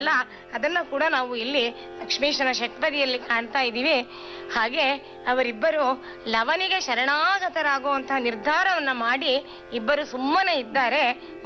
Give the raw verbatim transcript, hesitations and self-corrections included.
ಅಲ್ಲ, ಅದನ್ನ ಕೂಡ ನಾವು ಇಲ್ಲಿ ಲಕ್ಷ್ಮೀಶನ ಷಟ್ಪದಿಯಲ್ಲಿ ಕಾಣ್ತಾ ಇದ್ದೀವಿ. ಹಾಗೆ ಅವರಿಬ್ಬರು ಲವನಿಗೆ ಶರಣಾಗತರಾಗುವಂತಹ ನಿರ್ಧಾರವನ್ನ ಮಾಡಿ ಇಬ್ಬರು ಸುಮ್ಮನೆ ಇದ್ದಾರೆ.